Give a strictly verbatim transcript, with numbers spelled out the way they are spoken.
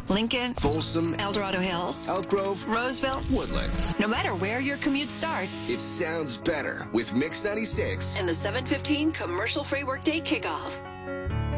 Lincoln, Folsom, El Dorado Hills, Elk Grove, Roseville, Woodland. No matter where your commute starts, It sounds better with Mix ninety-six. and the seven fifteen commercial free workday kickoff.